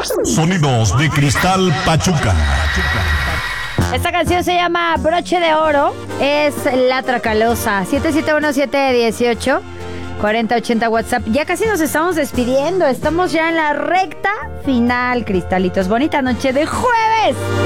Sonidos de Cristal Pachuca. Esta canción se llama Broche de Oro. Es La Tracalosa. 771-718-4080 WhatsApp. Ya casi nos estamos despidiendo. Estamos ya en la recta final, cristalitos. Bonita noche de jueves.